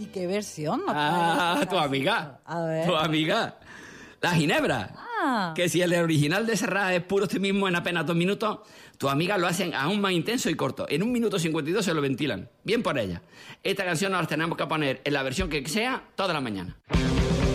¿Y qué versión? Tu amiga. A ver. Tu amiga. La Ginebra. Que si el original de Serrat es puro optimismo en apenas 2 minutos, tus amigas lo hacen aún más intenso y corto. En 1 minuto 52 se lo ventilan. Bien por ella. Esta canción nos la tenemos que poner en la versión que sea toda la mañana.